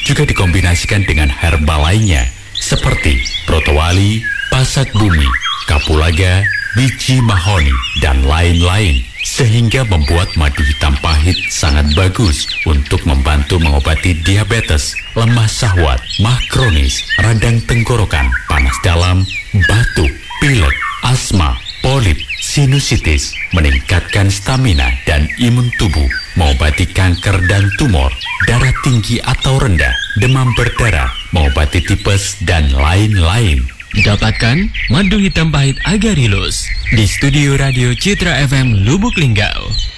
juga dikombinasikan dengan herba lainnya seperti protowali, pasak bumi, kapulaga, biji mahoni, dan lain-lain, sehingga membuat madu hitam pahit sangat bagus untuk membantu mengobati diabetes, lemah syahwat, mah kronis, radang tenggorokan, panas dalam, batuk, pilek, asma, polip, sinusitis, meningkatkan stamina dan imun tubuh, mengobati kanker dan tumor, darah tinggi atau rendah, demam berdarah, mengobati tipes, dan lain-lain. Dapatkan madu hitam pahit Agarilus di studio Radio Citra FM Lubuk Linggau.